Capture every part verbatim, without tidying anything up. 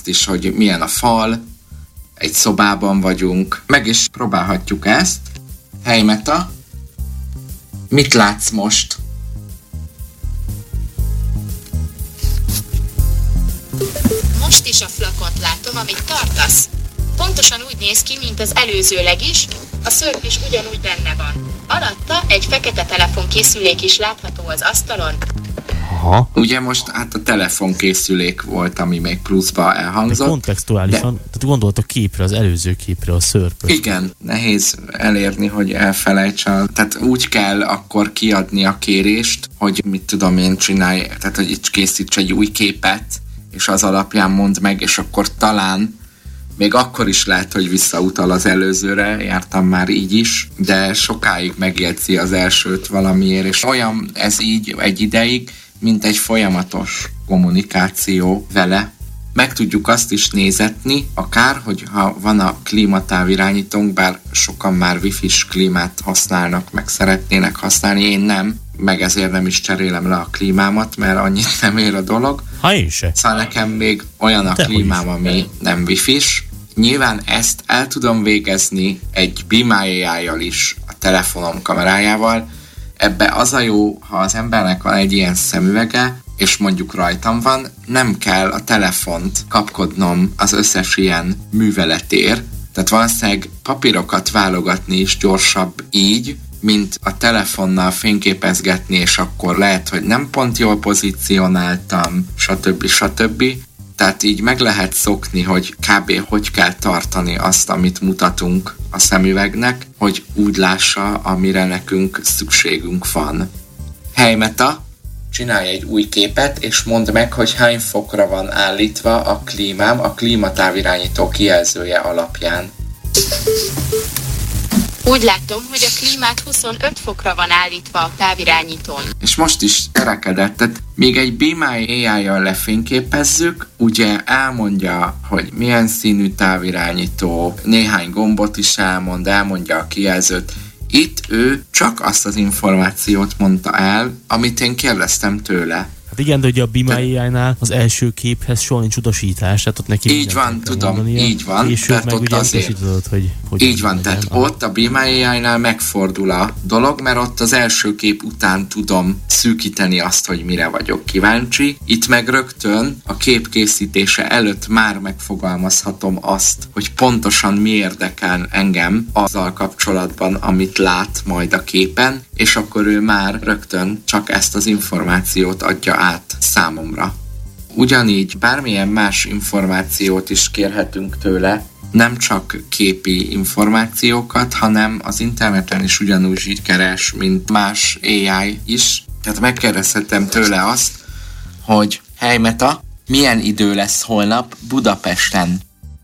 azt is, hogy milyen a fal, egy szobában vagyunk. Meg is próbálhatjuk ezt. Hey Meta, mit látsz most? Most is a flakont látom, amit tartasz. Pontosan úgy néz ki, mint az előzőleg is, a szörp is ugyanúgy benne van. Alatta egy fekete telefonkészülék is látható az asztalon. Aha. Ugye most hát a telefonkészülék volt, ami még pluszba elhangzott. De kontextuálisan, de... tehát gondolt a képre, az előző képre, a szörpös. Igen, nehéz elérni, hogy elfelejtsen. Tehát úgy kell akkor kiadni a kérést, hogy mit tudom én csinálj, tehát hogy itt készíts egy új képet, és az alapján mondd meg, és akkor talán még akkor is lehet, hogy visszautal az előzőre, jártam már így is, de sokáig megjegyzi az elsőt valamiért, és olyan ez így egy ideig, mint egy folyamatos kommunikáció vele. Meg tudjuk azt is nézetni, akár, hogy ha van a klímatávirányítónk, bár sokan már wifi-s klímát használnak, meg szeretnének használni, én nem, meg ezért nem is cserélem le a klímámat, mert annyit nem ér a dolog. Ha én se. Szóval nekem még olyan a Te klímám, ami nem wifi-s. Nyilván ezt el tudom végezni egy Be My á í-jal is, a telefonom kamerájával. Ebbe az a jó, ha az embernek van egy ilyen szemüvege, és mondjuk rajtam van, nem kell a telefont kapkodnom az összes ilyen műveletért. Tehát valószínűleg papírokat válogatni is gyorsabb így, mint a telefonnal fényképezgetni, és akkor lehet, hogy nem pont jól pozícionáltam, stb. stb. Tehát így meg lehet szokni, hogy kb. Hogy kell tartani azt, amit mutatunk a szemüvegnek, hogy úgy lássa, amire nekünk szükségünk van. Hey Meta, csinálj egy új képet, és mondd meg, hogy hány fokra van állítva a klímám a klímatávirányító kijelzője alapján. Úgy látom, hogy a klímát huszonöt fokra van állítva a távirányítón. És most is kerekedett, tehát még egy Be My á í-jal lefényképezzük, ugye elmondja, hogy milyen színű távirányító, néhány gombot is elmond, elmondja a kijelzőt. Itt ő csak azt az információt mondta el, amit én kérdeztem tőle. Hát igen, de ugye a Be My á í-nál az első képhez soha nincs utasítás, tehát ott neki így van, tudom, mondania, így van. És meg ott ugye utasítod, hogy, hogy így van, tehát a... ott a Be My á í-nál megfordul a dolog, mert ott az első kép után tudom szűkíteni azt, hogy mire vagyok kíváncsi. Itt meg rögtön a kép készítése előtt már megfogalmazhatom azt, hogy pontosan mi érdekel engem azzal kapcsolatban, amit lát majd a képen, és akkor ő már rögtön csak ezt az információt adja át számomra. Ugyanígy bármilyen más információt is kérhetünk tőle, nem csak képi információkat, hanem az interneten is ugyanúgy így keres, mint más á í is. Tehát megkérdezhetem tőle azt, hogy hey Meta, milyen idő lesz holnap Budapesten?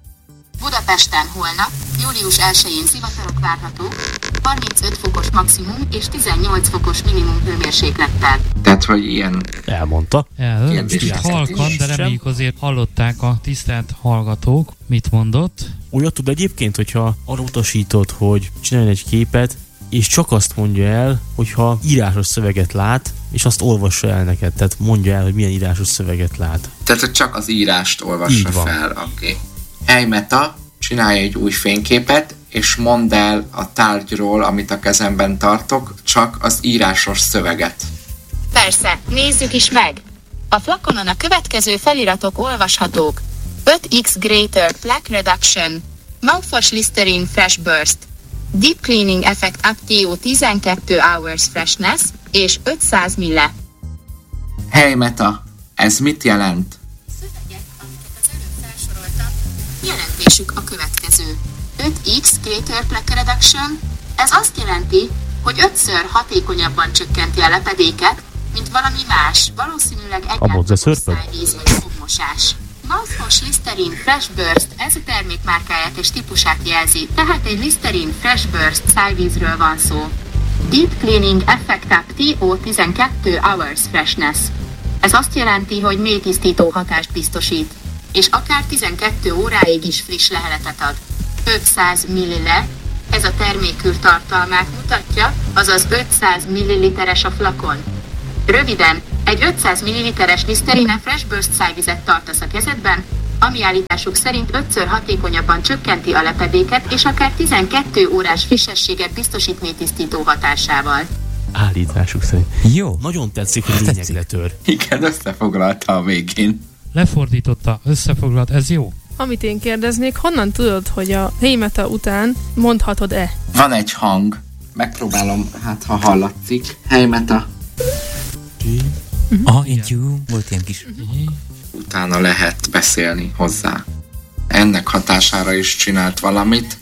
Budapesten holnap, július elsején zivatarok várhatók, harmincöt fokos maximum és tizennyolc fokos minimum hőmérséklettel. Tehát, hogy ilyen... Elmondta. El, kicsit halkan, de reméljük azért hallották a tisztelt hallgatók, mit mondott. Olyat tud egyébként, hogyha arra utasítod, hogy csinálj egy képet, és csak azt mondja el, hogyha írásos szöveget lát, és azt olvassa el neked. Tehát mondja el, hogy milyen írásos szöveget lát. Tehát, hogy csak az írást olvassa fel. Oké. Okay. Hey Meta, csinálj egy új fényképet, és mondd el a tárgyról, amit a kezemben tartok, csak az írásos szöveget. Persze, nézzük is meg! A flakonon a következő feliratok olvashatók. öt x Greater Plaque Reduction, Mouthwash Listerine Fresh Burst, Deep Cleaning Effect Up to tizenkettő Hours Freshness és ötszáz milli. Hey Meta, ez mit jelent? Szövegek, amiket az előbb felsoroltam, jelentésük a következő. öt x Greater Plaque Reduction, ez azt jelenti, hogy ötször hatékonyabban csökkenti a lepedéket, mint valami más, valószínűleg egyáltalán szájvíz vagy fogmosás. Mouthwash Listerine Fresh Burst, ez a termék márkáját és típusát jelzi, tehát egy Listerine Fresh Burst szájvízről van szó. Deep Cleaning Effect Up to tizenkettő Hours Freshness. Ez azt jelenti, hogy mély tisztító hatást biztosít, és akár tizenkettő óráig is friss leheletet ad. ötszáz milliliter, ez a termékűr tartalmát mutatja, azaz ötszáz milliliteres a flakon. Röviden, egy ötszáz milliliteres Listerine Fresh Burst szájvizet tartasz a kezedben, ami állításuk szerint ötször hatékonyabban csökkenti a lepedéket, és akár tizenkét órás frissességet biztosít mélytisztító hatásával. Állításuk szerint. Jó. Nagyon tetszik, hogy lényeg letör. Igen, összefoglalta a végén. Lefordította, összefoglalt, ez jó? Amit én kérdeznék, honnan tudod, hogy a hémeta után mondhatod-e? Van egy hang. Megpróbálom, hát ha hallatszik. Hémeta. Aha, én jó. Volt ilyen kis... Utána lehet beszélni hozzá. Ennek hatására is csinált valamit.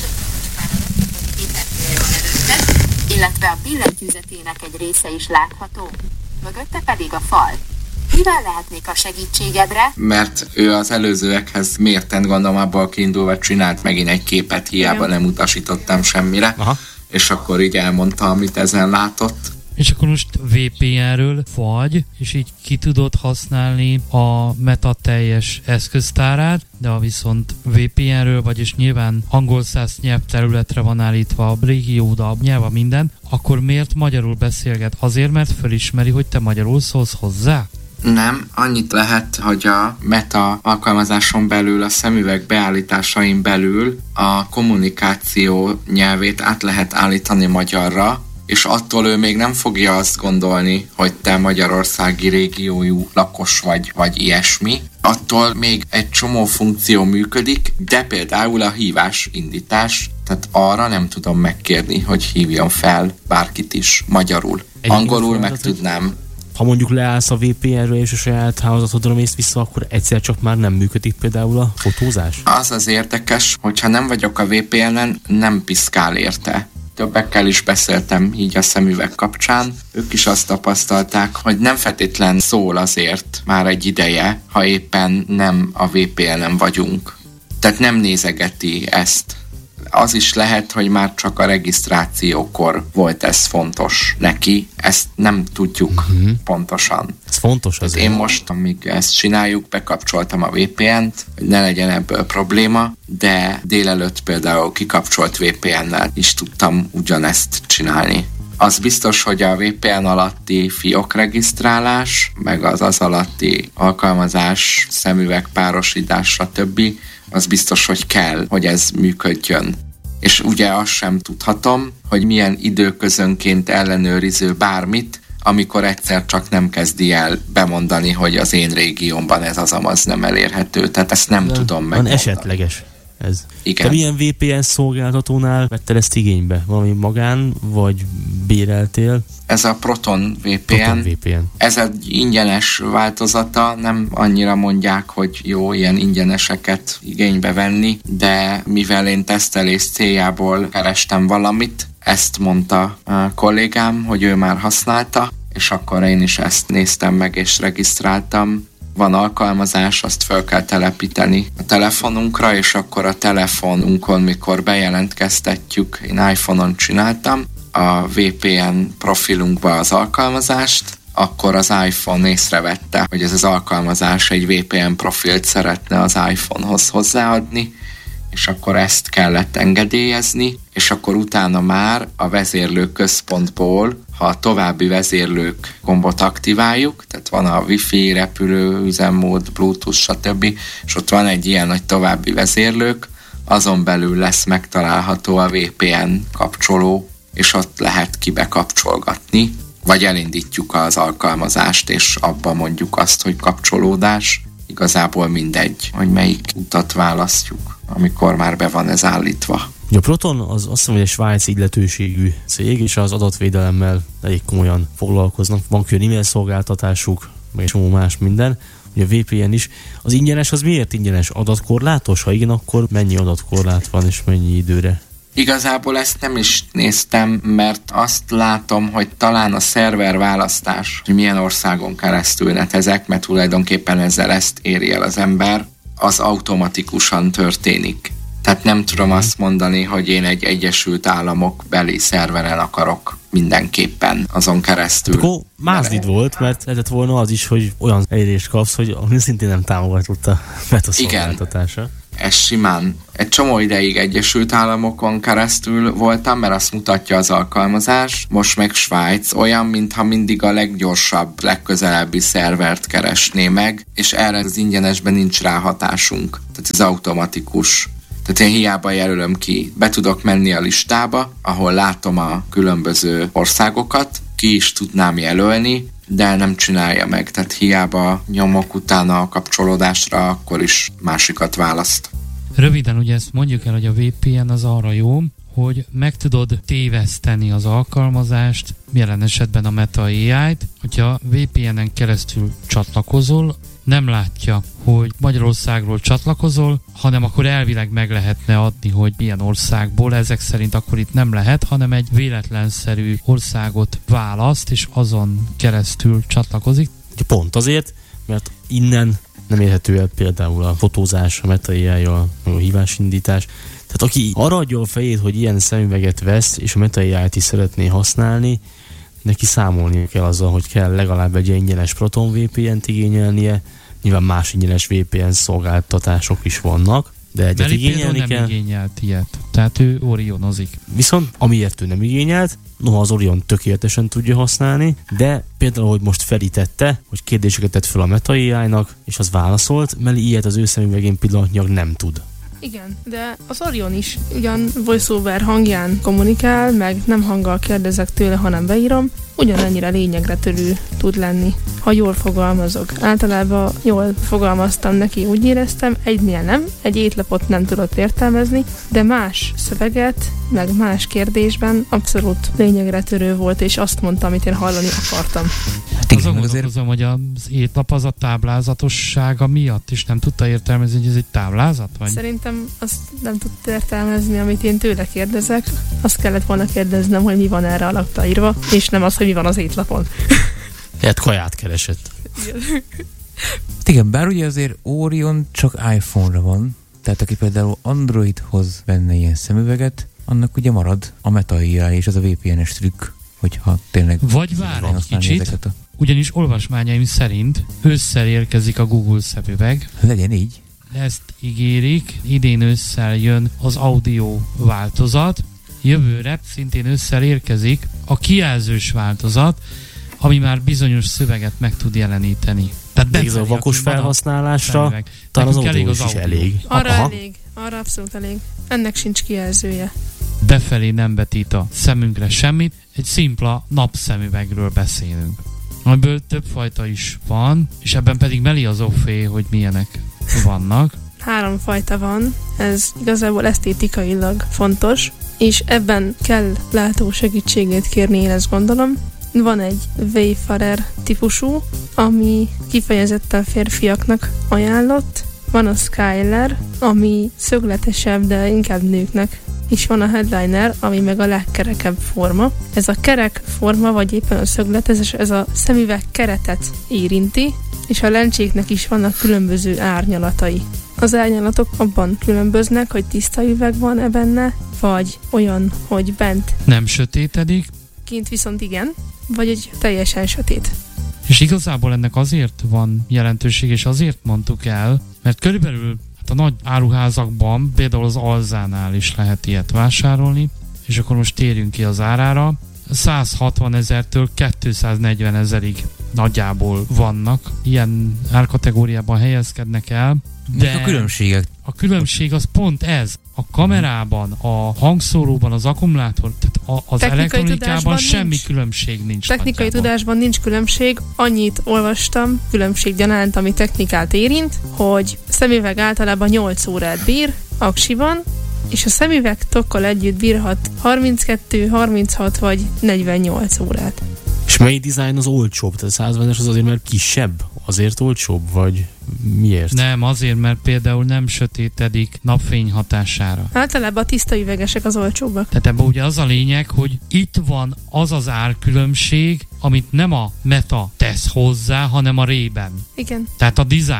Illetve a billentyűzetének egy része is látható, mögötte pedig a fal. Mivel lehetnék a segítségedre? Mert ő az előzőekhez mérten, gondolom abból kiindulva csinált megint egy képet, hiába nem utasítottam semmire. Aha. És akkor így elmondta, amit ezen látott. És akkor most vé pé en-ről fagy, és így ki tudod használni a Meta teljes eszköztárát, de ha viszont vé pé en-ről, vagyis nyilván angol száz nyelvterületre van állítva a régió, a nyelv, minden, akkor miért magyarul beszélget? Azért, mert felismeri, hogy te magyarul szólsz hozzá? Nem, annyit lehet, hogy a Meta alkalmazáson belül, a szemüveg beállításain belül a kommunikáció nyelvét át lehet állítani magyarra, és attól ő még nem fogja azt gondolni, hogy te magyarországi régiójú lakos vagy, vagy ilyesmi. Attól még egy csomó funkció működik, de például a hívás indítás, tehát arra nem tudom megkérni, hogy hívjon fel bárkit is magyarul. Egy Angolul meg tudnám. Ha mondjuk leállsz a vé pé en-ről és a saját hálózatodra mész vissza, akkor egyszer csak már nem működik például a fotózás? Az az érdekes, hogyha nem vagyok a vé pé en-en, nem piszkál érte. Többekkel is beszéltem így a szemüveg kapcsán. Ők is azt tapasztalták, hogy nem feltétlen szól azért már egy ideje, ha éppen nem a vé pé en-en vagyunk. Tehát nem nézegeti ezt. Az is lehet, hogy már csak a regisztrációkor volt ez fontos neki. Ezt nem tudjuk uh-huh. pontosan. Ez fontos azért. Én most, amíg ezt csináljuk, bekapcsoltam a vé pé en-t, hogy ne legyen ebből probléma, de délelőtt például kikapcsolt vé pé en-nel is tudtam ugyanezt csinálni. Az biztos, hogy a vé pé en alatti fiók regisztrálás, meg az az alatti alkalmazás, szemüveg, párosítás, stb. Az biztos, hogy kell, hogy ez működjön. És ugye azt sem tudhatom, hogy milyen időközönként ellenőriző bármit, amikor egyszer csak nem kezdi el bemondani, hogy az én régiómban ez az amaz nem elérhető. Tehát ezt nem de tudom van megmondani. esetleges ez. Igen. Te milyen vé pé en szolgáltatónál vetted ezt igénybe? Valami magán, vagy béreltél? Ez a Proton vé pé en. Proton vé pé en. Ez egy ingyenes változata, nem annyira mondják, hogy jó ilyen ingyeneseket igénybe venni, de mivel én tesztelés céljából kerestem valamit, ezt mondta a kollégám, hogy ő már használta, és akkor én is ezt néztem meg és regisztráltam. Van alkalmazás, azt fel kell telepíteni a telefonunkra, és akkor a telefonunkon, mikor bejelentkeztetjük, én iPhone-on csináltam, a vé pé en profilunkba az alkalmazást, akkor az iPhone észrevette, hogy ez az alkalmazás egy vé pé en profilt szeretne az iPhone-hoz hozzáadni, és akkor ezt kellett engedélyezni, és akkor utána már a vezérlő központból, ha a további vezérlők gombot aktiváljuk, tehát van a Wi-Fi, repülő, üzemmód, Bluetooth, stb., és ott van egy ilyen nagy további vezérlők, azon belül lesz megtalálható a vé pé en kapcsoló, és ott lehet kibekapcsolgatni, vagy elindítjuk az alkalmazást, és abba mondjuk azt, hogy kapcsolódás. Igazából mindegy, hogy melyik utat választjuk, amikor már be van ez állítva. A Proton az azt hiszem, hogy egy svájci illetőségű cég, és az adatvédelemmel elég komolyan foglalkoznak. Van külön e-mail szolgáltatásuk, meg egy csomó más minden. Ugye a vé pé en is. Az ingyenes az miért ingyenes? Adatkorlátos? Ha igen, akkor mennyi adatkorlát van, és mennyi időre? Igazából ezt nem is néztem, mert azt látom, hogy talán a szerver választás, hogy milyen országon keresztül netezek, mert tulajdonképpen ezzel ezt éri el az ember, az automatikusan történik. Tehát nem tudom azt mondani, hogy én egy Egyesült Államok beli szerveren akarok mindenképpen azon keresztül. Akkor mázdid volt, mert lehetett volna az is, hogy olyan elérést kapsz, hogy szintén nem támogatott a Meta szolgáltatása. ez simán. Egy csomó ideig Egyesült Államokon keresztül voltam, mert azt mutatja az alkalmazás. Most meg Svájc, olyan, mintha mindig a leggyorsabb, legközelebbi szervert keresné meg, és erre az ingyenesben nincs ráhatásunk. Tehát ez automatikus. Tehát én hiába jelölöm ki. Be tudok menni a listába, ahol látom a különböző országokat, ki is tudnám jelölni, de nem csinálja meg. Tehát hiába nyomok utána a kapcsolódásra, akkor is másikat választ. Röviden ugye ezt mondjuk el, hogy a vé pé en az arra jó, hogy meg tudod téveszteni az alkalmazást, jelen esetben a Meta á i-t, hogyha vé pé en-en keresztül csatlakozol, nem látja, hogy Magyarországról csatlakozol, hanem akkor elvileg meg lehetne adni, hogy milyen országból, ezek szerint akkor itt nem lehet, hanem egy véletlenszerű országot választ, és azon keresztül csatlakozik. Pont azért, mert innen nem érhető el például a fotózás, a Meta á i-jal, a hívásindítás. Tehát aki arra adja a fejét, hogy ilyen szemüveget vesz, és a Meta á i-t is szeretné használni, neki számolni kell azzal, hogy kell legalább egy ingyenes Proton vé pé en-t igényelnie, nyilván más ingyenes vé pé en szolgáltatások is vannak, de egyet Meli igényelni nem kell. igényelt ilyet, tehát ő orionozik. Viszont amiért ő nem igényelt, noha az Orion tökéletesen tudja használni, de például, hogy most felítette, hogy kérdéseket tett fel a Meta á i-nak, és az válaszolt, Meli ilyet az ő szemüvegén pillanatnyilag nem tud. Igen, de az Orion is ugyan voiceover hangján kommunikál, meg nem hanggal kérdezek tőle, hanem beírom, ugyanannyira lényegre törő tud lenni, ha jól fogalmazok. Általában jól fogalmaztam neki, úgy éreztem, egynél nem, egy étlapot nem tudott értelmezni, de más szöveget, meg más kérdésben abszolút lényegre törő volt, és azt mondta, amit én hallani akartam. Hát Azon igen, azért gondolkozom, hogy az étlap az a táblázatossága miatt is nem tudta értelmezni, hogy ez egy táblázat? Vagy? Szerintem azt nem tudta értelmezni, amit én tőle kérdezek. Azt kellett volna kérdeznem, hogy mi van erre alapta írva, és nem az, hogy mi van az étlapon. Tehát kaját keresett. hát igen, bár ugye azért Orion csak iPhone-ra van, tehát aki például Androidhoz venne ilyen szemüveget, annak ugye marad a Meta á i és az a vé pé en-es trükk, hogyha tényleg Vagy vár egy használni kicsit, ezeket a... ugyanis olvasmányaim szerint ősszel érkezik a Google szemüveg, Legyen így. ezt ígérik, idén ősszel jön az audio változat, jövőre szintén ősszel érkezik a kijelzős változat, ami már bizonyos szöveget meg tud jeleníteni. Tehát De ez a befelé, vakos aki van a felhasználásra szemüveg. talán az Nekünk elég autó az is audio. elég. Arra Aha. elég, arra abszolút elég. Ennek sincs kijelzője. Befelé nem vetít a szemünkre semmit, egy szimpla napszemüvegről beszélünk. Amiből több fajta is van, és ebben pedig Meli az offé, hogy milyenek vannak. Három fajta van, ez igazából esztétikailag fontos, és ebben kell látó segítségét kérni, én ezt gondolom. Van egy Wayfarer típusú, ami kifejezetten férfiaknak ajánlott. Van a Skyler, ami szögletesebb, de inkább nőknek. És van a Headliner, ami meg a legkerekebb forma. Ez a kerek forma, vagy éppen a szögletes, ez a szemüveg keretet érinti, és a lencséknek is vannak különböző árnyalatai. Az árnyalatok abban különböznek, hogy tiszta üveg van-e benne, vagy olyan, hogy bent Nem sötétedik, kint viszont igen, vagy egy teljesen sötét. és igazából ennek azért van jelentőség, és azért mondtuk el, mert körülbelül hát a nagy áruházakban, például az Alzánál is lehet ilyet vásárolni, és akkor most térjünk ki az árára. száz hatvan ezertől kétszáznegyven ezerig nagyjából vannak, ilyen árkategóriában helyezkednek el. De a különbségek. A különbség az pont ez. A kamerában, a hangszóróban, az akkumulátor, tehát a, az Technikai elektronikában tudásban semmi nincs. különbség nincs. Technikai nagyjából. tudásban nincs különbség, annyit olvastam, különbség gyanánt, ami technikát érint, hogy szemüveg általában nyolc órát bír, aksiban, és a szemüveg tokkal együtt bírhat harminckettő, harminchat vagy negyvennyolc órát. És mely design az olcsóbb? Tehát a százvenes az azért, mert kisebb? Azért olcsóbb? Vagy miért? Nem, azért, mert például nem sötétedik napfény hatására. Általában a tiszta üvegesek az olcsóbbak. Tehát ebben ugye az a lényeg, hogy itt van az az árkülönbség, amit nem a Meta tesz hozzá, hanem a Ray-ben. Igen. Tehát a design.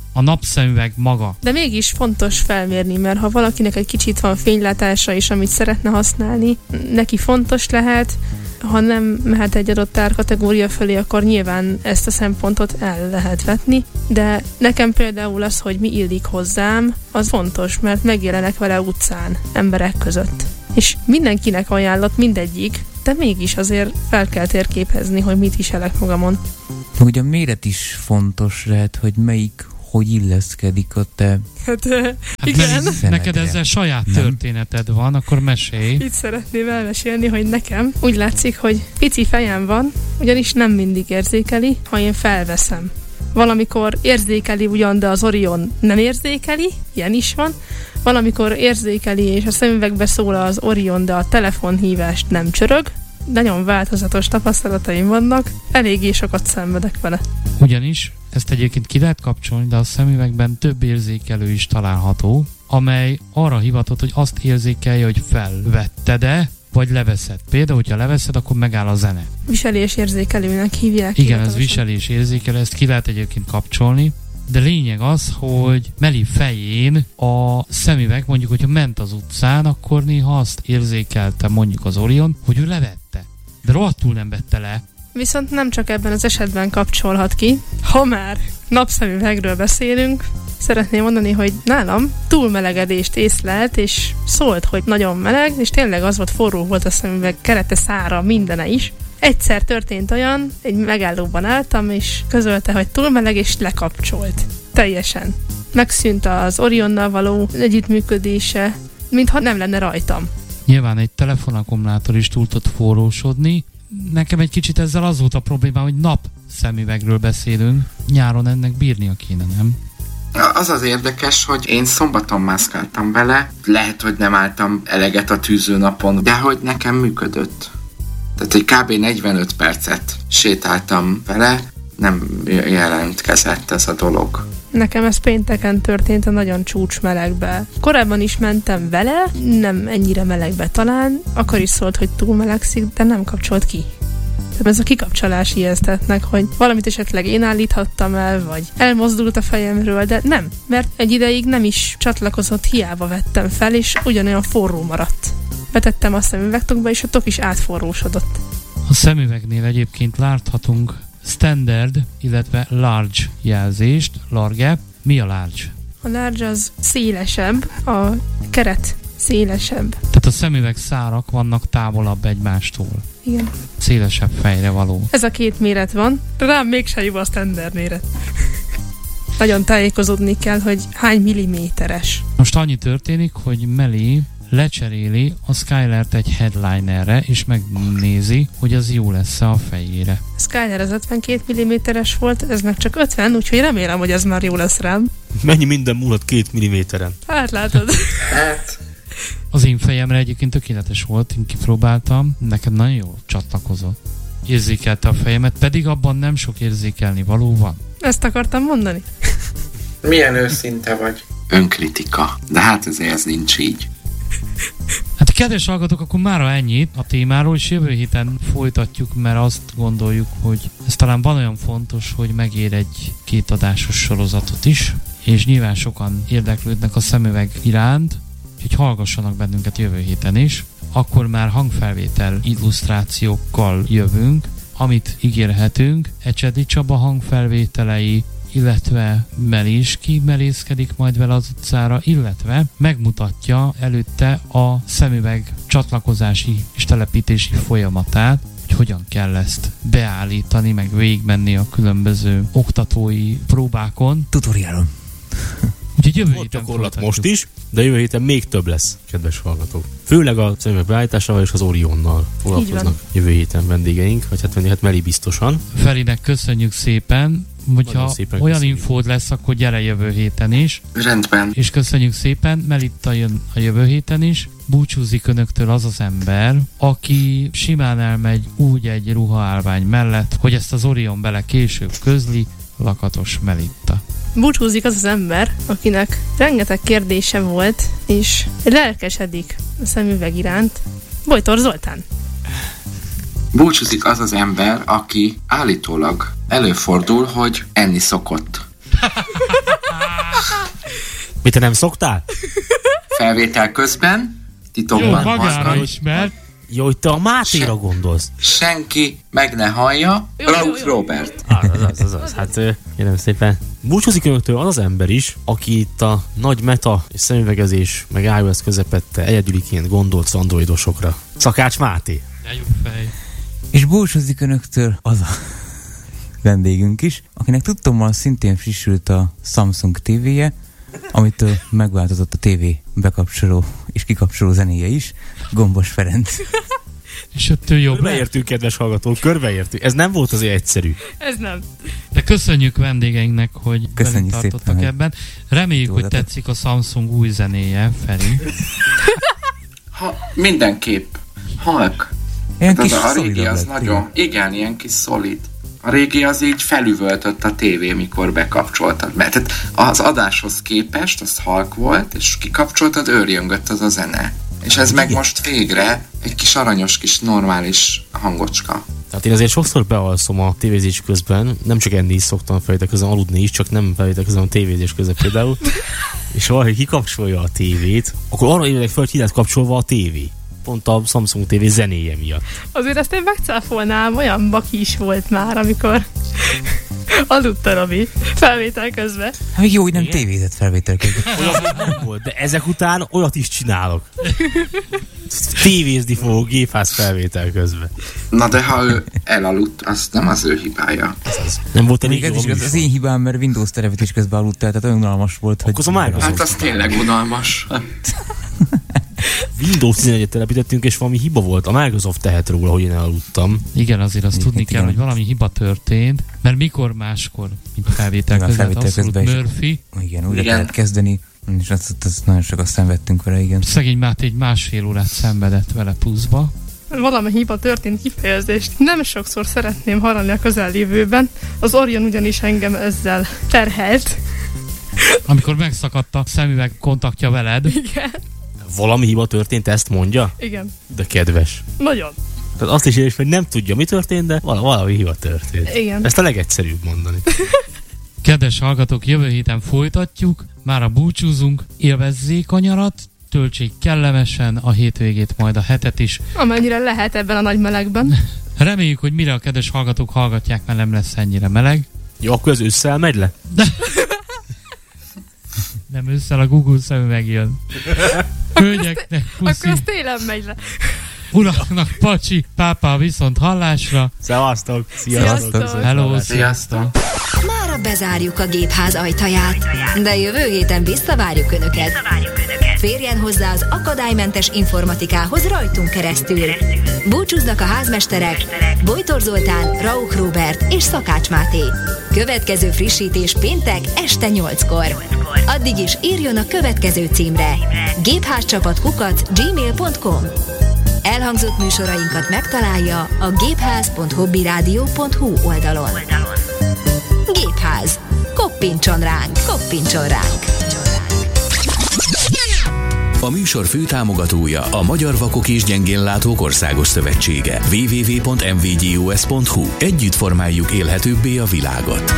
a napszemüveg maga. De mégis fontos felmérni, mert ha valakinek egy kicsit van fénylátása is, amit szeretne használni, neki fontos lehet, ha nem mehet egy adott árkategória fölé, akkor nyilván ezt a szempontot el lehet vetni, de nekem például az, hogy mi illik hozzám, az fontos, mert megjelenek vele utcán, emberek között. És mindenkinek ajánlott mindegyik, de mégis azért fel kell térképezni, hogy mit viselek magamon. De ugye a méret is fontos lehet, hogy melyik hogy illeszkedik a te... Hát, hát igen. Neked ezzel saját nem? történeted van, akkor mesélj. Itt szeretném elmesélni, hogy nekem úgy látszik, hogy pici fejem van, ugyanis nem mindig érzékeli, ha én felveszem. Valamikor érzékeli ugyan, de az Orion nem érzékeli, ilyen is van. Valamikor érzékeli, és a szemüvegbe szól az Orion, de a telefonhívást nem csörög. Nagyon változatos tapasztalataim vannak, eléggé sokat szenvedek vele. Ugyanis ezt egyébként ki lehet kapcsolni, de a szemüvegben több érzékelő is található, amely arra hivatott, hogy azt érzékelje, hogy felvetted-e, vagy leveszed. Például, hogyha leveszed, akkor megáll a zene. Viselésérzékelőnek hívják. Igen, ez viselésérzékelő, ezt ki lehet egyébként kapcsolni, de lényeg az, hogy Meli fején a szemüveg, mondjuk, hogyha ment az utcán, akkor néha azt érzékelte mondjuk az Orion, hogy ő levette. De rohadtul nem vette le. Viszont nem csak ebben az esetben kapcsolhat ki. Ha már napszemüvegről beszélünk, szeretném mondani, hogy nálam túlmelegedést észlelt, és szólt, hogy nagyon meleg, és tényleg az volt, forró volt a szemüveg, kerete, szára, mindene is. Egyszer történt olyan, egy megállóban álltam, és közölte, hogy túl meleg, és lekapcsolt. Teljesen. Megszűnt az Orionnal való együttműködése, mintha nem lenne rajtam. Nyilván egy telefonakkumulátor is túl tud forrósodni. Nekem egy kicsit ezzel az volt a probléma, hogy napszemüvegről beszélünk. Nyáron ennek bírnia kéne, nem? Az az érdekes, hogy én szombaton mászkáltam vele, lehet, hogy nem álltam eleget a tűzőnapon, de hogy nekem működött. Tehát, hogy kb. negyvenöt percet sétáltam vele, nem jelentkezett ez a dolog. Nekem ez pénteken történt a nagyon csúcs melegbe. Korábban is mentem vele, nem ennyire melegbe talán, akkor is szólt, hogy túl melegszik, de nem kapcsolt ki. Tehát ez a kikapcsolás ijesztetnek, hogy valamit esetleg én állíthattam el, vagy elmozdult a fejemről, de nem, mert egy ideig nem is csatlakozott, hiába vettem fel, és ugyanolyan forró maradt. Betettem a szemüvegtokba, és a tok is átforrósodott. A szemüvegnél egyébként láthatunk standard, illetve large jelzést, large. Mi a large? A large az szélesebb, a keret szélesebb. Tehát a szemüveg szárak vannak távolabb egymástól. Igen. Szélesebb fejre való. Ez a két méret van, rám mégsem jó a standard méret. Nagyon tájékozódni kell, hogy hány milliméteres. Most annyi történik, hogy Meli lecseréli a Skylert egy headlinerre, és megnézi, hogy az jó lesz a fejére. A Skyler az ötvenkét milliméteres volt, ez meg csak ötven, úgyhogy remélem, hogy ez már jó lesz rám. Mennyi minden múlott két milliméteren? Hát látod. Hát... Az én fejemre egyébként tökéletes volt, én kipróbáltam, nekem nagyon jól csatlakozott. Érzékelte a fejemet, pedig abban nem sok érzékelni való van. Ezt akartam mondani. Milyen őszinte vagy? Önkritika. De hát ezért ez nincs így. Hát kedves hallgatók, akkor mára ennyit a témáról, és jövő héten folytatjuk, mert azt gondoljuk, hogy ez talán van olyan fontos, hogy megér egy kétadásos sorozatot is, és nyilván sokan érdeklődnek a szemüveg iránt, úgyhogy hallgassanak bennünket jövő héten is. Akkor már hangfelvétel illusztrációkkal jövünk, amit ígérhetünk, Ecsedi Csaba hangfelvételei, illetve Meli is kimerészkedik majd vele az utcára, illetve megmutatja előtte a szemüveg csatlakozási és telepítési folyamatát, hogy hogyan kell ezt beállítani, meg végigmenni a különböző oktatói próbákon. Tutoriálon. Úgyhogy jövő Volt héten gyakorlat folytatjuk. most is, de jövő héten még több lesz, kedves hallgatók. Főleg a szemüveg beállításával és az Orionnal foglalkoznak jövő héten vendégeink, vagy hát, hát Meli biztosan. Ferinek köszönjük szépen, hogyha szépen olyan köszönjük. infód lesz, akkor gyere jövő héten is. Rendben. És köszönjük szépen, Melitta jön a jövő héten is. Búcsúzik önöktől az az ember, aki simán elmegy úgy egy ruhaállvány mellett, hogy ezt az Orion bele később közli, Lakatos Melitta. Búcsúzik az az ember, akinek rengeteg kérdése volt, és lelkesedik a szemüveg iránt. Bojtor Zoltán. Búcsúzik az az ember, aki állítólag előfordul, hogy enni szokott. Mit, te nem szoktál? Felvétel közben, Jó, titokban magára hallgatni. ismert. Jó, hogy te a Mátéra Se- gondolsz. Senki meg ne hallja. Jó, jó, Rauch jó. Robert. Ah, az, az, az, az. Hát ö, kérem szépen. Búcsúzik önöktől az az ember is, aki itt a nagy meta és szemüvegezés meg iOS közepette egyedüliként gondolt az androidosokra. Szakács Máté. De jó fej. És búcsúzik önöktől az a vendégünk is, akinek tudtommal szintén frissült a Samsung tévéje, amitől megváltozott a tévé bekapcsoló és kikapcsoló zenéje is, Gombos Ferenc. És ettől jobb lett. Körbeértünk, kedves hallgatók, körbeértünk. Ez nem volt azért egyszerű. Ez nem. De köszönjük vendégeinknek, hogy Köszönjük velünk tartottak szépen, hogy ebben. Reméljük, hogy túladatok. tetszik a Samsung új zenéje, Feri. Ha, mindenképp. Halk. Ilyen Hát kis az a régi szolidabb az lett, nagyon, igen, ilyen kis szolid. A régi az így felüvöltött a tévé, mikor bekapcsoltad. Mert tehát az adáshoz képest az halk volt, és kikapcsoltad, őrjöngött az a zene. És ez meg most végre egy kis aranyos, kis normális hangocska. Tehát én azért sokszor bealszom a tévézés közben, nem csak enni is szoktam felvétel közben aludni is, csak nem felvétel közben a tévézés közben például. És valahogy kikapcsolja a tévét, akkor arra ébredek fel, hogy ki lett kapcsolva a tévé. Pont a Samsung tévé zenéje miatt. Azért ezt én megcáfolnám, olyan baki is volt már, amikor aludt a Robi felvétel közben. Hát még jó, hogy nem Igen? tévézett felvétel közben. Olyan nem volt, de ezek után olyat is csinálok. Tévézni fogok gépház felvétel közben. Na de ha ő elaludt, az nem az ő hibája. Nem volt elég Még ez jó is a az, az műsor. én hibám, mert Windows telepítés közben aludtál, tehát olyan unalmas volt, hogy... Akkor az a Microsoft. Hát az tényleg unalmas. Windows tizenegyet telepítettünk, és valami hiba volt. A Microsoft tehet róla, hogy én elaludtam. Igen, azért azt tudni kell, igen. hogy valami hiba történt, mert mikor máskor, mint felvétel Igen, közben, felvétel abszolút közben is. Murphy. Igen, újra Igen. kellett kezdeni, és azt, azt nagyon sokat szenvedtünk vele, igen. Szegény Máté egy másfél órát szenvedett vele pluszba. Valami hiba történt kifejezést. Nem sokszor szeretném hallani a közeljövőben. Az Orion ugyanis engem ezzel terhelt. Amikor megszakadt a szemüveg kontaktja veled. Igen. Valami hiba történt, ezt mondja? Igen. De kedves. Nagyon. Tehát azt is érés, hogy nem tudja, mi történt, de vala- valami hiba történt. Igen. Ezt a legegyszerűbb mondani. Kedves hallgatók, jövő héten folytatjuk, mára búcsúzunk, élvezzék a nyarat, töltsék kellemesen a hétvégét, majd a hetet is. Amennyire lehet ebben a nagy melegben. Reméljük, hogy mire a kedves hallgatók hallgatják, mert nem lesz ennyire meleg. Jó, akkor az ősszel megy le? Nem ősszel a Google szemüveg jön. Hölgyeknek Akkor puszi, az télen megy le. uraknak pacsi, pápá viszont hallásra. Szevasztok! Sziasztok! Sziasztok. Hello, Sziasztok. Mára bezárjuk a gépház ajtaját, de jövő héten visszavárjuk Önöket. Férjen hozzá az akadálymentes informatikához rajtunk keresztül. Búcsúznak a házmesterek Bojtor Zoltán, Rauch Róbert és Szakács Máté. Következő frissítés péntek este nyolckor. Addig is írjon a következő címre: gépházcsapat kukac gmail pont com. Elhangzott műsorainkat megtalálja a gépház pont hobbyradio pont hu oldalon. Gépház. Koppintson ránk, koppintson ránk. A műsor főtámogatója a Magyar Vakok és Gyengénlátók Országos Szövetsége. double-u double-u double-u pont m v g o s pont h u. Együtt formáljuk élhetőbbé a világot.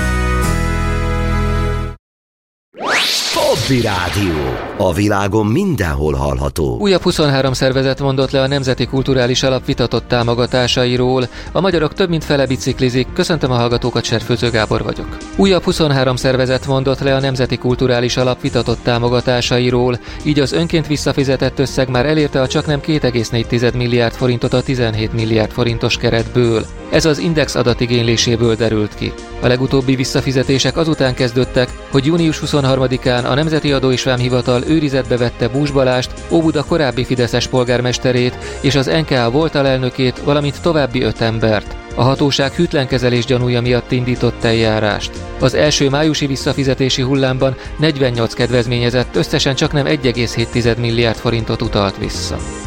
Hobby Rádió. A világon mindenhol hallható. Újabb huszonhárom szervezet mondott le a Nemzeti Kulturális Alap vitatott támogatásairól. A magyarok több mint fele biciklizik. Köszöntöm a hallgatókat, Serfőző Gábor vagyok. Újabb huszonhárom szervezet mondott le a Nemzeti Kulturális Alap vitatott támogatásairól. Így az önként visszafizetett összeg már elérte a csaknem két egész négy milliárd forintot a tizenhét milliárd forintos keretből. Ez az Index adatigényléséből derült ki. A legutóbbi visszafizetések azután kezdődtek, hogy június huszonharmadikán a Nemzeti Adó és Vámhivatal őrizetbe vette Bús Balást, Óbuda korábbi fideszes polgármesterét és az en ká á volt alelnökét, valamint további öt embert. A hatóság hűtlenkezelés gyanúja miatt indított eljárást. Az első májusi visszafizetési hullámban negyvennyolc kedvezményezett összesen csaknem egy egész hét milliárd forintot utalt vissza.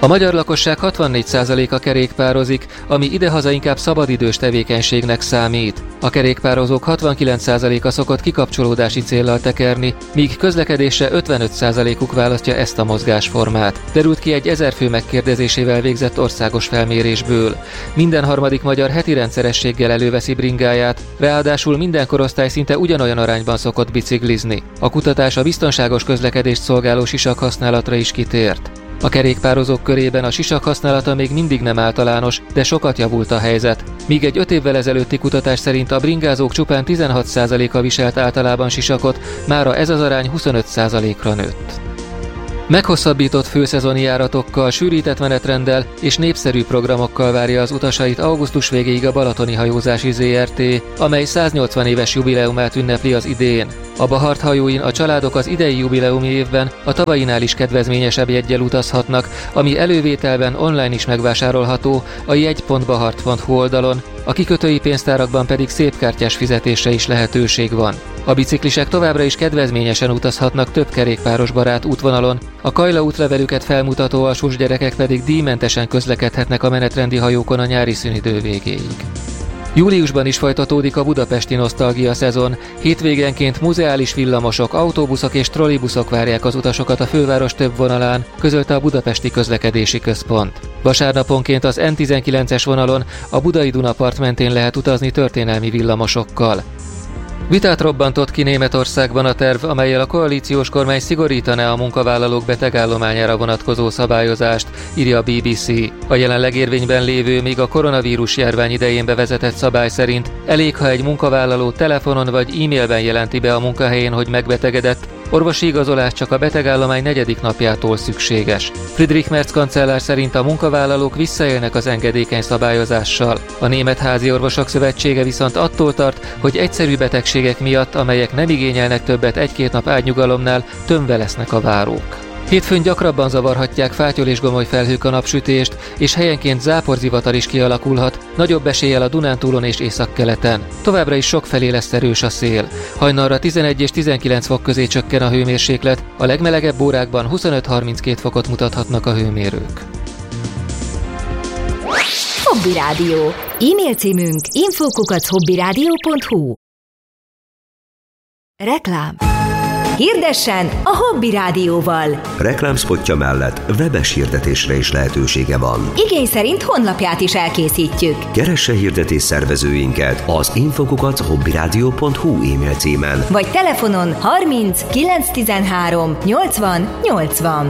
A magyar lakosság hatvannégy százaléka kerékpározik, ami idehaza inkább szabadidős tevékenységnek számít. A kerékpározók hatvankilenc százaléka szokott kikapcsolódási céllal tekerni, míg közlekedésre ötvenöt százalékuk választja ezt a mozgásformát. Derült ki egy ezer fő megkérdezésével végzett országos felmérésből. Minden harmadik magyar heti rendszerességgel előveszi bringáját, ráadásul minden korosztály szinte ugyanolyan arányban szokott biciklizni. A kutatás a biztonságos közlekedést szolgáló sisak használatra is kitért. A kerékpározók körében a sisak használata még mindig nem általános, de sokat javult a helyzet. Míg egy öt évvel ezelőtti kutatás szerint a bringázók csupán tizenhat százaléka viselt általában sisakot, mára ez az arány huszonöt százalékra nőtt. Meghosszabbított főszezoni járatokkal, sűrített menetrenddel és népszerű programokkal várja az utasait augusztus végéig a Balatoni Hajózási zé er té, amely száznyolcvan éves jubileumát ünnepli az idén. A Bahart hajóin a családok az idei jubileumi évben a tavalyinál is kedvezményesebb jeggyel utazhatnak, ami elővételben online is megvásárolható a jegy pont bahart pont hu oldalon, a kikötői pénztárakban pedig szépkártyás fizetésre is lehetőség van. A biciklisek továbbra is kedvezményesen utazhatnak több kerékpáros barát útvonalon, a Kajla útlevelüket felmutató alsós gyerekek pedig díjmentesen közlekedhetnek a menetrendi hajókon a nyári szünidő végéig. Júliusban is folytatódik a budapesti nosztalgia szezon. Hétvégenként muzeális villamosok, autóbuszok és trollibuszok várják az utasokat a főváros több vonalán, közölte a Budapesti Közlekedési Központ. Vasárnaponként az en tizenkilences vonalon a Budai Dunapart mentén lehet utazni történelmi villamosokkal. Vitát robbantott ki Németországban a terv, amellyel a koalíciós kormány szigorítaná a munkavállalók betegállományára vonatkozó szabályozást, írja a bé bé cé. A jelenleg érvényben lévő, még a koronavírus járvány idején bevezetett szabály szerint elég, ha egy munkavállaló telefonon vagy e-mailben jelenti be a munkahelyén, hogy megbetegedett, orvosi igazolás csak a betegállomány negyedik napjától szükséges. Friedrich Merz kancellár szerint a munkavállalók visszaélnek az engedékeny szabályozással. A Német Házi Orvosok Szövetsége viszont attól tart, hogy egyszerű betegségek miatt, amelyek nem igényelnek többet egy-két nap ágynyugalomnál, tömve lesznek a várók. Hétfőn gyakrabban zavarhatják fátyol és gomoly felhők a napsütést, és helyenként záporzivatar is kialakulhat, nagyobb eséllyel a Dunántúlon és északkeleten. Továbbra is sokfelé lesz erős a szél. Hajnalra tizenegy és tizenkilenc fok közé csökken a hőmérséklet, a legmelegebb órákban huszonöt-harminckét fokot mutathatnak a hőmérők. Hobby Rádió. E-mail címünk info kukac hobbyradio pont hu. Reklám. Hirdessen a Hobby Rádióval! Reklámspotja mellett webes hirdetésre is lehetősége van. Igény szerint honlapját is elkészítjük. Keresse hirdetés szervezőinket az info kukac hobbyradio pont hu e-mail címen. Vagy telefonon harminc kilenc tizenhárom nyolcvan nyolcvan.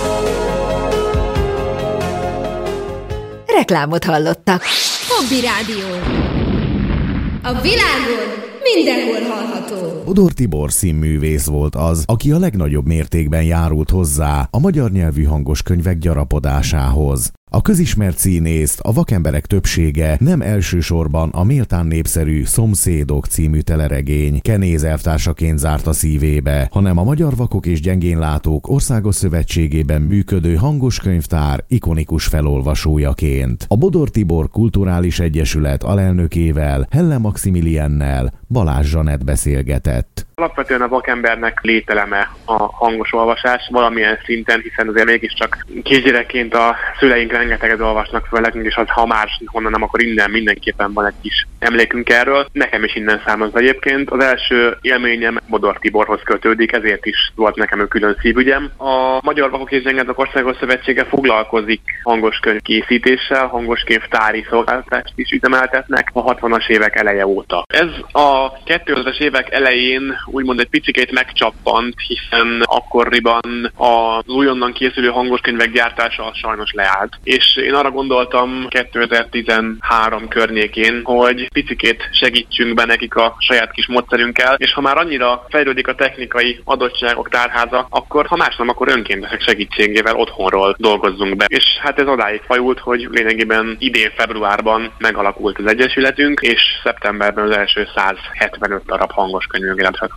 Reklámot hallottak. Hobby Rádió. A világon mindenhol hallható. Bodor Tibor színművész volt az, aki a legnagyobb mértékben járult hozzá a magyar nyelvű hangos könyvek gyarapodásához. A közismert színészt a vakemberek többsége nem elsősorban a méltán népszerű Szomszédok című teleregény Kenéz elvtársaként zárta szívébe, hanem a Magyar Vakok és Gyengénlátók Országos Szövetségében működő hangoskönyvtár ikonikus felolvasójaként. A Bodor Tibor Kulturális Egyesület alelnökével, Helle Maximiliennel Balázs Zsanett beszélgetett. Alapvetően a vakembernek lételeme a hangos olvasás valamilyen szinten, hiszen azért mégiscsak kisgyerekként a szüleink rengeteget olvasnak föl nekünk, és az, ha már honnan nem, akkor innen mindenképpen van egy kis emlékünk erről. Nekem is innen származ egyébként. Az első élményem Bodor Tiborhoz kötődik, ezért is volt nekem ő külön szívügyem. A Magyar Vakok és Gyengénlátók Országos Szövetsége foglalkozik hangoskönyv készítéssel, hangoskönyvtári szolgáltatást is üzemeltetnek a hatvanas évek eleje óta. Ez a kétezres évek elején úgymond egy picikét megcsappant, hiszen akkoriban az újonnan készülő hangoskönyvek gyártása sajnos leállt. És én arra gondoltam kétezer-tizenhárom környékén, hogy picikét segítsünk be nekik a saját kis módszerünkkel, és ha már annyira fejlődik a technikai adottságok tárháza, akkor ha más nem, akkor önkéntesek segítségével otthonról dolgozzunk be. És hát ez odáig fajult, hogy lényegében idén februárban megalakult az egyesületünk, és szeptemberben az első száz hetvenöt darab hangoskönyvünk jelent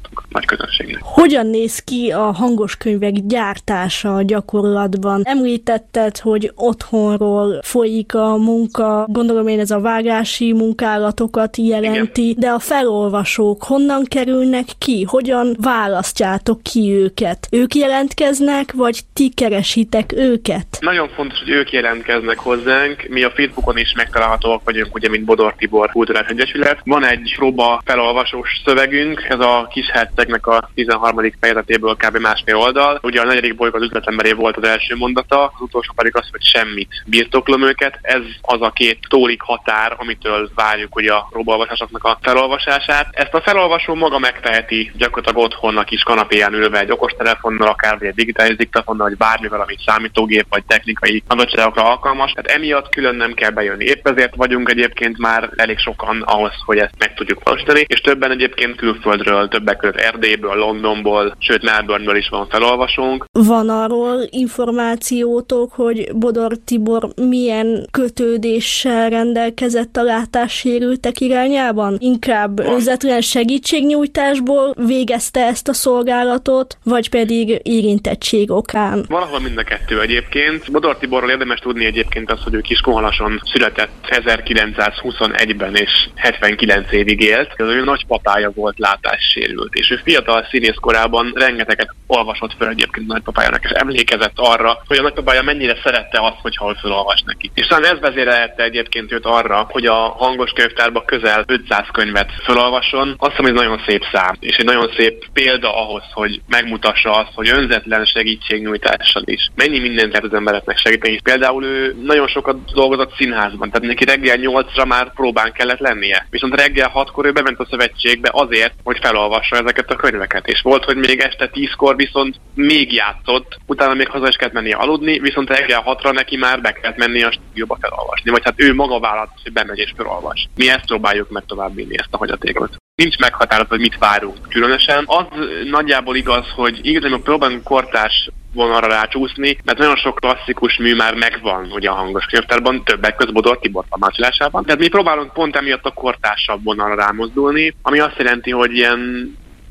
szolgáltatunk nagy közönségnek. Hogyan néz ki a hangos könyvek gyártása a gyakorlatban? Említetted, hogy otthonról folyik a munka, gondolom én ez a vágási munkálatokat jelenti, igen. De a felolvasók honnan kerülnek ki? Hogyan választjátok ki őket? Ők jelentkeznek, vagy ti keresitek őket? Nagyon fontos, hogy ők jelentkeznek hozzánk. Mi a Facebookon is megtalálhatóak vagyunk, ugye, mint Bodor Tibor Kulturális Egyesület. Van egy próba felolvasós szövegünk, ez a Kishercegnek a tizenharmadik fejezetéből kb. Másfél oldal. Ugye a negyedik bolyg az üzletemberé volt az első mondata, az utolsó pedig az, hogy semmit birtoklom őket. Ez az a két tólik határ, amitől várjuk ugye a próbaolvasásoknak a felolvasását. Ezt a felolvasó maga megteheti gyakorlatilag otthon a kis kanapéján ülve egy okostelefonnal, akár vagy egy digitális diktafonnal, vagy bármivel, amit számítógép vagy technikai adottságokra alkalmas. Tehát emiatt külön nem kell bejönni. Épp ezért vagyunk egyébként már elég sokan ahhoz, hogy ezt meg tudjuk valósítani, és többen egyébként külföldről, többek között Erdélyből, Londonból, sőt Melbourneből is van felolvasónk. Van arról információtok, hogy Bodor Tibor milyen kötődéssel rendelkezett a látássérültek irányában? Inkább önzetlen segítségnyújtásból végezte ezt a szolgálatot, vagy pedig érintettség okán? Valahol mind a kettő egyébként. Bodor Tiborról érdemes tudni egyébként az, hogy ő Kiskunhalason született ezerkilencszázhuszonegyben és hetvenkilenc évig élt. Az ő nagypapája volt látássérült, és ő fiatal színész korában rengeteget olvasott fel egyébként nagypapájának, és emlékezett arra, hogy a nagypapája mennyire szerette azt, hogyha ő felolvas neki. És talán ez vezérelte egyébként őt arra, hogy a hangos könyvtárba közel ötszáz könyvet felolvasson. Azt hiszem, hogy nagyon szép szám, és egy nagyon szép példa ahhoz, hogy megmutassa azt, hogy önzetlen segítségnyújtással is mennyi mindent lehet az embereknek segíteni. Például ő nagyon sokat dolgozott színházban, tehát neki reggel nyolcra már próbán kellett lennie. Viszont reggel hatkor ő bement a szövetségbe azért, hogy felolvassa ezeket a könyveket. És volt, hogy még este tízkor viszont még játszott, utána még haza is kellett mennie aludni, viszont reggel hatra neki már be kellett mennie a stúdióba felolvasni. Vagy hát ő maga vállalt, hogy bemegy és felolvas. Mi ezt próbáljuk meg továbbvinni, ezt a hagyatékot. Nincs meghatározva, hogy mit várunk különösen. Az nagyjából igaz, hogy igazából próbálunk kortárs vonalra rácsúszni, mert nagyon sok klasszikus mű már megvan ugye a hangos könyvtárban, többek között Bodor Tibor tolmácsolásában. Tehát mi próbálunk pont emiatt a kortársabb vonalra rámozdulni, ami azt jelenti, hogy ilyen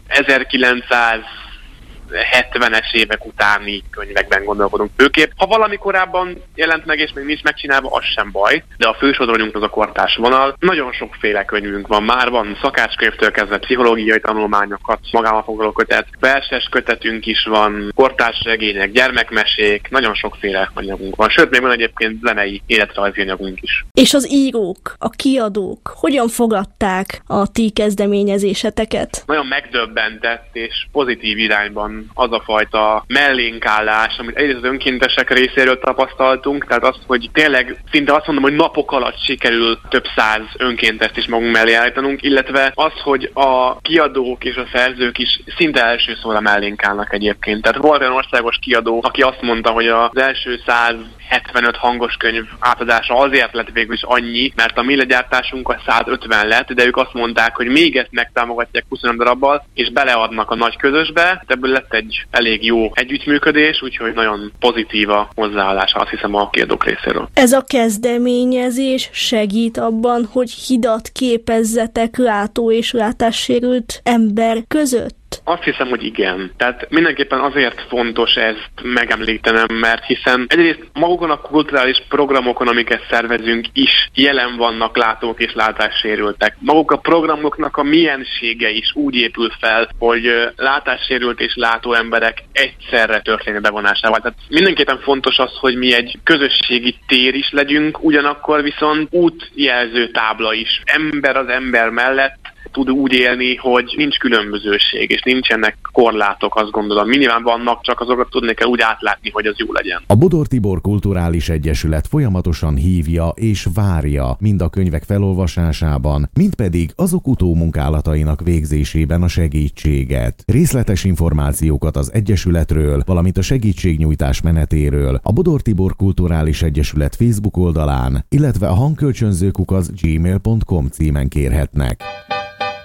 ezerkilencszázhetvenes évek utáni könyvekben gondolkodunk főképp. Ha valami korábban jelent meg és még nincs megcsinálva, az sem baj, de a fősodronyunk az a kortárs vonal. Nagyon sokféle könyvünk van már, van szakácskönyvtől kezdve pszichológiai tanulmányokat, magával foglaló kötet, verses kötetünk is van, kortárs regények, gyermekmesék, nagyon sokféle anyagunk van. Sőt, még van egyébként zenei életrajzi anyagunk is. És az írók, a kiadók hogyan fogadták a ti kezdeményezéseteket? Nagyon megdöbbentett és pozitív irányban az a fajta mellénkállás, amit egyrészt az önkéntesek részéről tapasztaltunk, tehát az, hogy tényleg szinte azt mondom, hogy napok alatt sikerül több száz önkéntest is magunk mellé állítanunk, illetve az, hogy a kiadók és a szerzők is szinte első szóra mellénk állnak egyébként. Tehát volt olyan országos kiadó, aki azt mondta, hogy az első százhetvenöt hangos könyv átadása azért lett végül is annyi, mert a mi legyártásunk a százötven lett, de ők azt mondták, hogy még ezt megtámogatják huszonöt darabbal, és beleadnak a nagy közösbe. Ebből lett egy elég jó együttműködés, úgyhogy nagyon pozitív a hozzáállása, azt hiszem, a kiadók részéről. Ez a kezdeményezés segít abban, hogy hidat képezzetek látó és látássérült ember között? Azt hiszem, hogy igen. Tehát mindenképpen azért fontos ezt megemlítenem, mert hiszen egyrészt magukon a kulturális programokon, amiket szervezünk, is jelen vannak látók és látássérültek. Maguk a programoknak a miensége is úgy épül fel, hogy látássérült és látó emberek egyszerre történő bevonásával. Tehát mindenképpen fontos az, hogy mi egy közösségi tér is legyünk, ugyanakkor viszont útjelző tábla is. Ember az ember mellett tud úgy élni, hogy nincs különbözőség, és nincsenek korlátok, azt gondolom. Nyilván vannak, csak azokat tudni kell úgy átlátni, hogy az jó legyen. A Bodor Tibor Kulturális Egyesület folyamatosan hívja és várja mind a könyvek felolvasásában, mind pedig azok utómunkálatainak végzésében a segítséget. Részletes információkat az Egyesületről, valamint a segítségnyújtás menetéről a Bodor Tibor Kulturális Egyesület Facebook oldalán, illetve a hangkölcsönzőkukac gmail pont com címen kérhetnek.